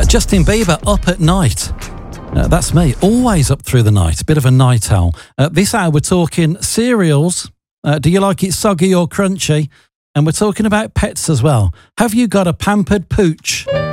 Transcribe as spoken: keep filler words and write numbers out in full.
Justin Bieber, Up at Night. Uh, that's me, always up through the night, a bit of a night owl. Uh, this hour we're talking cereals. Uh, do you like it soggy or crunchy? And we're talking about pets as well. Have you got a pampered pooch?